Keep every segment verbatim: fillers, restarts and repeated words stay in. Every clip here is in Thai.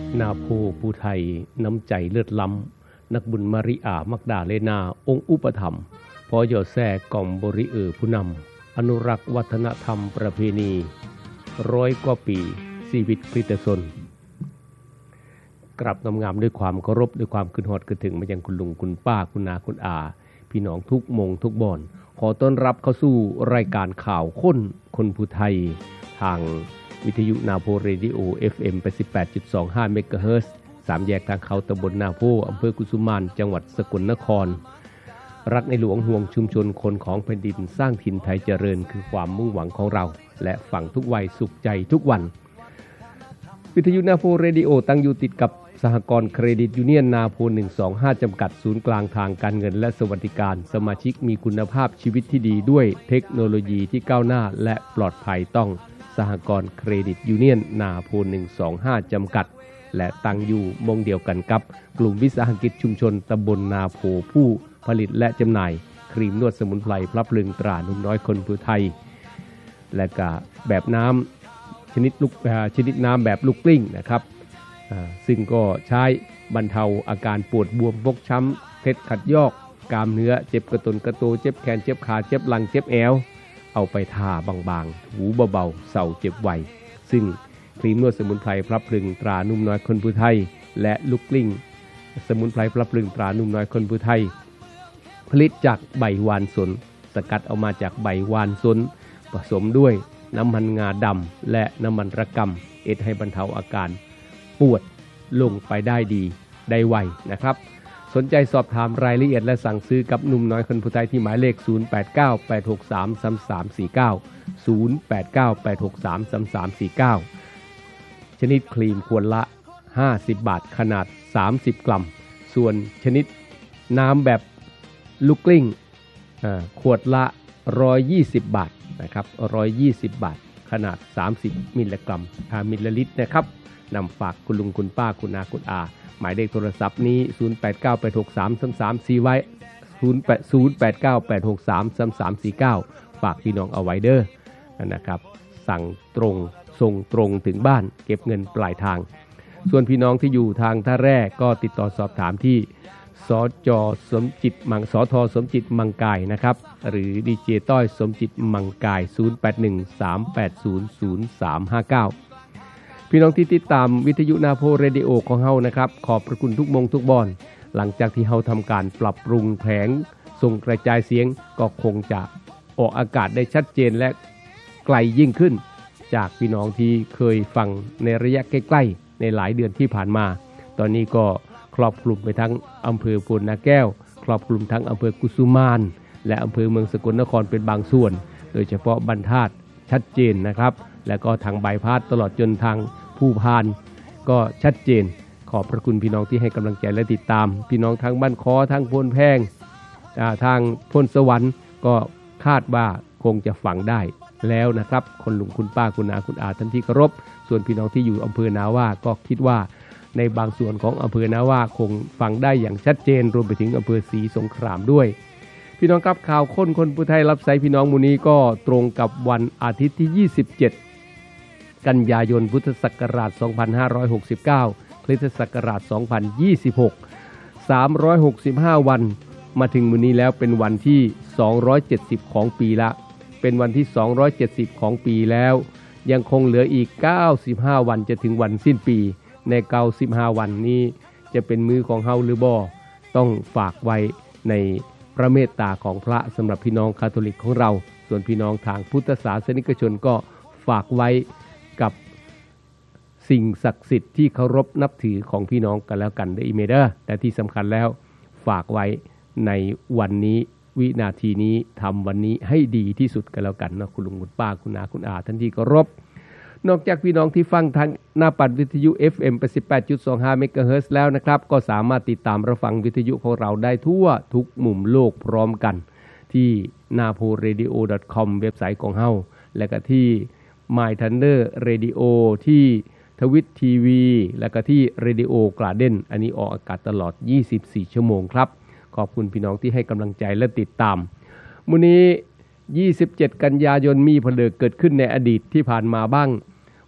นาโพผู้ไทยน้ำใจเลือดล้ำนักบุญมาริอามักดาเลนาองค์อุปถัมภ์พอยอแซ่กล่อมบริเออผู้นำอนุรักษ์วัฒนธรรมประเพณีร้อยกว่าปีชีวิตคริสตชนกลับงามๆด้วยความเคารพด้วยความขึ้นฮอดขึ้นถึงมายังคุณลุงคุณป้าคุณนาคุณอาพี่น้องทุกมงทุกบ่อนขอต้อนรับเข้าสู่รายการข่าวค้นคนผู้ไทยทางวิทยุนาโพเรดิโอ เอฟ เอ็ม แปดสิบแปดจุดสองห้า เมกะเฮิรตซ์ สามแยกทางเขาตำบลนาโพอำเภอกุสุมานจังหวัดสกลนครรักในหลวงห่วงชุมชนคนของแผ่นดินสร้างถิ่นไทยเจริญคือความมุ่งหวังของเราและฝังทุกวัยสุขใจทุกวันวิทยุนาโพเรดิโอตั้งอยู่ติดกับสหกรณ์เครดิตยูเนียนนาโพหนึ่งสองห้าจำกัดศูนย์กลางทางการเงินและสวัสดิการสมาชิกมีคุณภาพชีวิตที่ดีด้วยเทคโนโลยีที่ก้าวหน้าและปลอดภัยต้องสหกรณ์เครดิตยูเนียนนาโพหนึ่งสองห้าจำกัดและตั้งอยู่มงเดียวกันกับกลุ่มวิสาหกิจชุมชนตำบลนาโพผู้ผลิตและจำหน่ายครีมนวดสมุนไพรพลับพลึงตราหนุ่มน้อยคนผู้ไทยและก็แบบน้ำชนิดลูกชนิดน้ำแบบลูกกลิ้งนะครับซึ่งก็ใช้บรรเทาอาการปวดบวมฟกช้ำเคล็ดขัดยอกกล้ามเนื้อเจ็บกระตุนกระโตเจ็บแขนเจ็บขาเจ็บหลังเจ็บแอวเอาไปทาบางๆถูเบาๆเศร้าเจ็บไวซึ่งครีมนวดสมุนไพรพลับพลึงตรานุ่มน้อยคนผู้ไทยและลูกกลิ้งสมุนไพรพลับพลึงตรานุ่มน้อยคนผู้ไทยผลิตจากใบวานสนสกัดเอามาจากใบวานสนผสมด้วยน้ำมันงาดำและน้ำมันระกำเอ็ดให้บรรเทาอาการปวดลงไปได้ดีได้ไวนะครับสนใจสอบถามรายละเอียดและสั่งซื้อกับหนุ่มน้อยคนผู้ไทยที่หมายเลขศูนย์ แปด เก้า แปด หก สาม สาม สาม สี่ เก้า ศูนย์ แปด เก้า แปด หก สาม สาม สาม สี่ เก้าชนิดครีมขวดละห้าสิบบาทขนาดสามสิบกรัมส่วนชนิดน้ำแบบลูกกลิ้งขวดละหนึ่งร้อยยี่สิบบาทนะครับหนึ่งร้อยยี่สิบบาทขนาดสามสิบมิลลิกรัมมิลลิลิตรนะครับนำฝากคุณลุงคุณป้าคุณอาคุณอาหมายเลขโทรศัพท์นี้ศูนย์ แปด เก้า แปด หก สาม สาม สาม สี่ไว้ศูนย์ แปด เก้า แปด หก สาม สาม สาม สี่ เก้าฝากพี่น้องเอาไว้เด้อนะครับสั่งตรงส่งตรงถึงบ้านเก็บเงินปลายทางส่วนพี่น้องที่อยู่ทางท่าแร่ก็ติดต่อสอบถามที่สจสมจิตมังสทสมจิตมังกายนะครับหรือดีเจต้อยสมจิตมังกายศูนย์ แปด หนึ่ง สาม แปด ศูนย์ ศูนย์ สาม ห้า เก้าพี่น้องที่ติดตามวิทยุนาโพเรดิโอของเฮานะครับขอบพระคุณทุกมงทุกบอนหลังจากที่เฮาทำการปรับปรุงแผงส่งกระจายเสียงก็คงจะออกอากาศได้ชัดเจนและไกลยิ่งขึ้นจากพี่น้องที่เคยฟังในระยะใกล้ๆในหลายเดือนที่ผ่านมาตอนนี้ก็ครอบคลุมไปทั้งอำเภอโพนนาแก้วครอบคลุมทั้งอำเภอกุสุมานและอำเภอเมืองสกลนครเป็นบางส่วนโดยเฉพาะบรรทัดชัดเจนนะครับและก็ทางบายพาสตลอดจนทางผู้พานก็ชัดเจนขอบพระคุณพี่น้องที่ให้กำลังใจและติดตามพี่น้องทางบ้านคอทางโพนแพงทางพลสวรรค์ก็คาดว่าคงจะฝังได้แล้วนะครับคนลุงคุณป้าคุณอาคุณอาท่านที่เคารพส่วนพี่น้องที่อยู่อำเภอนาว่าก็คิดว่าในบางส่วนของอำเภอนาว่าคงฟังได้อย่างชัดเจนรวมไปถึงอำเภอศรีสงครามด้วยพี่น้องครับข่าวค้นคนผู้ไทยรับใช้พี่น้องมูนี้ก็ตรงกับวันอาทิตย์ที่ยี่สิบเจ็ดกันยายนพุทธศักราชสองพันห้าร้อยหกสิบเก้าคริสตศักราชสองพันยี่สิบหก สามร้อยหกสิบห้าวันมาถึงมื้อนี้แล้วเป็นวันที่สองร้อยเจ็ดสิบของปีละเป็นวันที่สองร้อยเจ็ดสิบของปีแล้วยังคงเหลืออีกเก้าสิบห้าวันจะถึงวันสิ้นปีในเก้าสิบห้าวันนี้จะเป็นมือของเฮาหรือบ่ต้องฝากไว้ในพระเมตตาของพระสำหรับพี่น้องคาทอลิกของเราส่วนพี่น้องทางพุทธศาสนิกชนก็ฝากไว้กับสิ่งศักดิ์สิทธิ์ที่เคารพนับถือของพี่น้องกันแล้วกันเด้ออีเมเดอร์แต่ที่สำคัญแล้วฝากไว้ในวันนี้วินาทีนี้ทำวันนี้ให้ดีที่สุดกันแล้วกันนะคุณลุงคุณป้าคุณอาคุณอาท่านที่เคารพนอกจากพี่น้องที่ฟังทางหน้าปัดวิทยุ เอฟ เอ็ม แปดสิบแปดจุดสองห้า เมกะเฮิรตซ์ แล้วนะครับก็สามารถติดตามรับฟังวิทยุของเราได้ทั่วทุกมุมโลกพร้อมกันที่ นาโพเรดิโอ ดอท คอม เว็บไซต์ของเฮาและก็ที่ My Thunder Radio ที่ทวิตทีวีและก็ที่ Radio Garden อันนี้ออกอากาศตลอดยี่สิบสี่ชั่วโมงครับขอบคุณพี่น้องที่ให้กำลังใจและติดตามมื้อนี้ยี่สิบเจ็ดกันยายนมีผลเกิดขึ้นในอดีตที่ผ่านมาบ้าง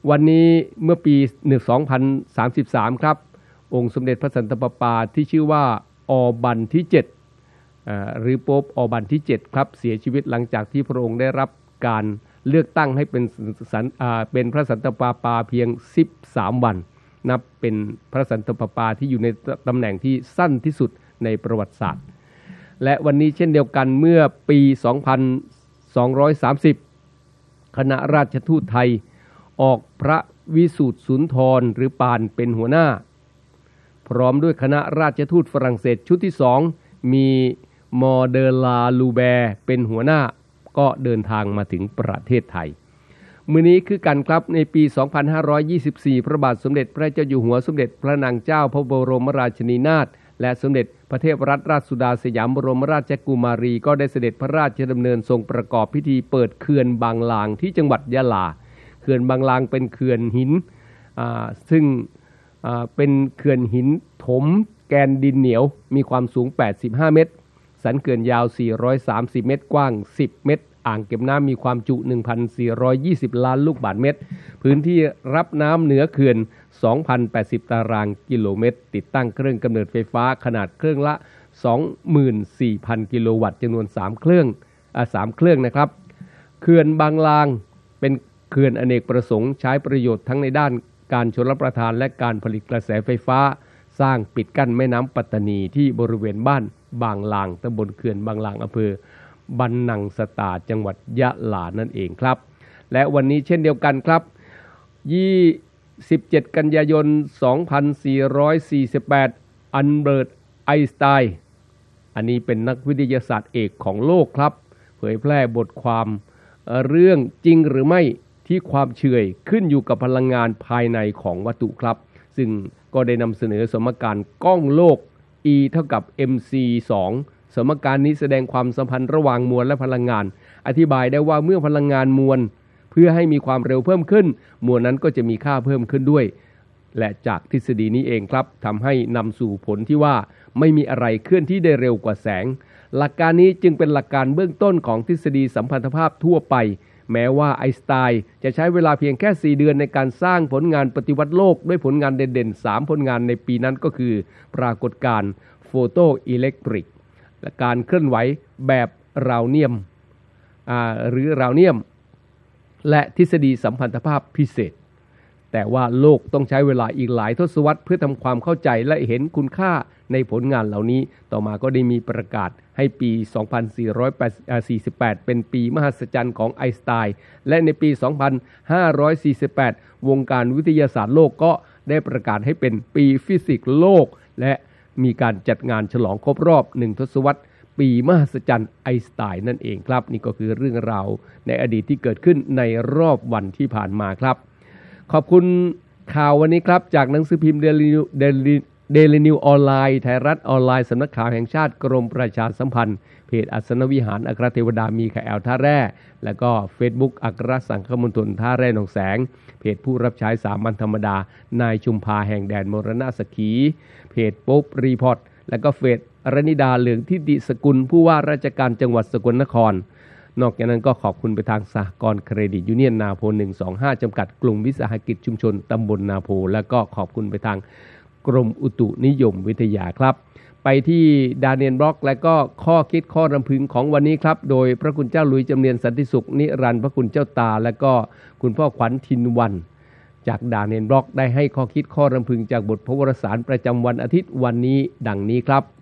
วันนี้เมื่อปีสองพันสามสิบสามครับองค์สมเด็จพระสันตะปาปาที่ชื่อว่าอบันที่เจ็ดหรือโป๊ปอบันที่เจ็ดครับเสียชีวิตหลังจากที่พระองค์ได้รับการเลือกตั้งให้เป็นเป็นพระสันตะปาปาเพียงสิบสามวันนับเป็นพระสันตะปาปาที่อยู่ในตำแหน่งที่สั้นที่สุดในประวัติศาสตร์และวันนี้เช่นเดียวกันเมื่อปีสองพันสองร้อยสามสิบคณะราชทูตไทยออกพระวิสูตรสุนทรหรือปานเป็นหัวหน้าพร้อมด้วยคณะราชทูตฝรั่งเศสชุดที่สองมีมอเดลาลูแบร์เป็นหัวหน้าก็เดินทางมาถึงประเทศไทยมื้อนี้คือกันครับในปีสองพันห้าร้อยยี่สิบสี่พระบาทสมเด็จพระเจ้าอยู่หัวสมเด็จพระนางเจ้าพระบรมราชินีนาถและสมเด็จพระเทพรัตนราชสุดาสยามบรมราชกุมารีก็ได้เสด็จพระราชดำเนินทรงประกอบพิธีเปิดเขื่อนบางลางที่จังหวัดยะลาเขื่อนบางลางเป็นเขื่อนหินซึ่งเป็นเขื่อนหินถมแกนดินเหนียวมีความสูงแปดสิบห้าเมตรสันเขื่อนยาวสี่ร้อยสามสิบเมตรกว้างสิบเมตรอ่างเก็บน้ำมีความจุ หนึ่งพันสี่ร้อยยี่สิบ ล้านลูกบาศก์เมตรพื้นที่รับน้ำเหนือเขื่อน สองพันแปดสิบ ตารางกิโลเมตรติดตั้งเครื่องกำเนิดไฟฟ้าขนาดเครื่องละ สองหมื่นสี่พัน กิโลวัตต์จำนวนสามเครื่องอ่าสามเครื่องนะครับเขื่อนบางลางเป็นเขื่อนอเนกประสงค์ใช้ประโยชน์ทั้งในด้านการชลประทานและการผลิตกระแสไฟฟ้าสร้างปิดกั้นแม่น้ำปัตตานีที่บริเวณบ้านบางลางตำบลเขื่อนบางลางอำเภอบันนังสตาจังหวัดยะลานั่นเองครับและวันนี้เช่นเดียวกันครับยี่สิบเจ็ดกันยายนสองพันสี่ร้อยสี่สิบแปดอัลเบิร์ตไอน์สไตน์อันนี้เป็นนักวิทยาศาสตร์เอกของโลกครับเผยแพร่บทความเรื่องจริงหรือไม่ที่ความเฉื่อยขึ้นอยู่กับพลังงานภายในของวัตถุครับซึ่งก็ได้นำเสนอสมการกล้องโลก E เท่ากับ เอ็ม ซี สอง สมการนี้แสดงความสัมพันธ์ระหว่างมวลและพลังงานอธิบายได้ว่าเมื่อพลังงานมวลเพื่อให้มีความเร็วเพิ่มขึ้นมวลนั้นก็จะมีค่าเพิ่มขึ้นด้วยและจากทฤษฎีนี้เองครับทำให้นำสู่ผลที่ว่าไม่มีอะไรเคลื่อนที่ได้เร็วกว่าแสงหลักการนี้จึงเป็นหลักการเบื้องต้นของทฤษฎีสัมพันธภาพทั่วไปแม้ว่าไอน์สไตน์จะใช้เวลาเพียงแค่สี่เดือนในการสร้างผลงานปฏิวัติโลกด้วยผลงานเด่นๆสามผลงานในปีนั้นก็คือปรากฏการณ์โฟโตอิเล็กทริกและการเคลื่อนไหวแบบราวเนียมหรือราวเนียมและทฤษฎีสัมพันธภาพพิเศษแต่ว่าโลกต้องใช้เวลาอีกหลายทศวรรษเพื่อทำความเข้าใจและเห็นคุณค่าในผลงานเหล่านี้ต่อมาก็ได้มีประกาศให้ปีสองพันสี่ร้อยสี่สิบแปดเป็นปีมหัศจรรย์ของไอน์สไตน์และในปีสองพันห้าร้อยสี่สิบแปดวงการวิทยาศาสตร์โลกก็ได้ประกาศให้เป็นปีฟิสิกส์โลกและมีการจัดงานฉลองครบรอบหนึ่งทศวรรษปีมหัศจรรย์ไอน์สไตน์นั่นเองครับนี่ก็คือเรื่องราวในอดีตที่เกิดขึ้นในรอบวันที่ผ่านมาครับขอบคุณข่าววันนี้ครับจากหนังสือพิมพ์เดลินิวเดลิเดลินิวออนไลน์ไทยรัฐออนไลน์สำนักข่าวแห่งชาติกรมประชาสัมพันธ์เพจอัศนวิหารอัครเทวดามีข่าวท่าแร่แล้วก็ Facebook อัครสังฆมณฑลท่าแร่หนองแสงเพจผู้รับใช้สามัญธรรมดานายชุมพาแห่งแดนมรณะสขีเพจโป๊ปรีพอร์ตแล้วก็เฟซรณิดาเหลืองทิติสกุลผู้ว่าราชการจังหวัดสกลนครนอกจากนั้นก็ขอบคุณไปทางสหกรณ์เครดิตยูเนียนนาโพหนึ่งสองห้าจำกัดกลุ่มวิสาหกิจชุมชนตำบลนาโพแล้วก็ขอบคุณไปทางกรมอุตุนิยมวิทยาครับไปที่ดาเนียลบล็อกและก็ข้อคิดข้อรำพึงของวันนี้ครับโดยพระคุณเจ้าหลุยส์จำเนียนสันติสุขนิรันดร์พระคุณเจ้าตาและก็คุณพ่อขวัญทินวันจากดาเนียลบล็อกได้ให้ข้อคิดข้อรำพึงจากบทพระวรสารประจำวันอาทิตย์วันนี้ดังนี้ครับ